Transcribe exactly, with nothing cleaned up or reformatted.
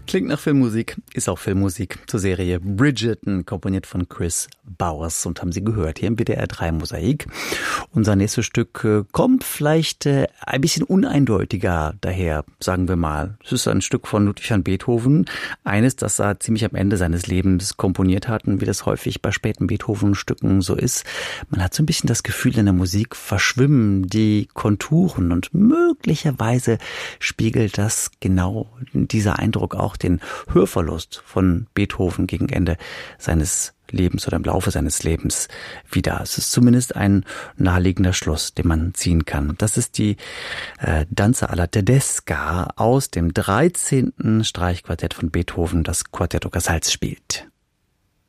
Klingt nach Filmmusik, ist auch Filmmusik zur Serie Bridgerton, komponiert von Chris Bowers, und haben Sie gehört hier im W D R drei Mosaik. Unser nächstes Stück äh, kommt vielleicht äh, ein bisschen uneindeutiger daher, sagen wir mal. Es ist ein Stück von Ludwig van Beethoven, eines, das er ziemlich am Ende seines Lebens komponiert hat, und wie das häufig bei späten Beethoven-Stücken so ist. Man hat so ein bisschen das Gefühl, in der Musik verschwimmen die Konturen, und möglicherweise spiegelt das genau dieser Eindruck auch den Hörverlust von Beethoven gegen Ende seines Lebens oder im Laufe seines Lebens wieder. Es ist zumindest ein naheliegender Schluss, den man ziehen kann. Das ist die äh, Danza alla Tedesca aus dem dreizehnten Streichquartett von Beethoven, das Quartetto Casals spielt.